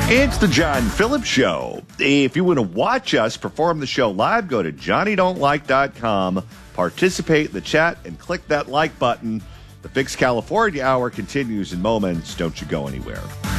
It's the John Phillips Show. If you want to watch us perform the show live, go to johnnydon'tlike.com, participate in the chat, and click that like button. The Fix California Hour continues in moments. Don't you go anywhere.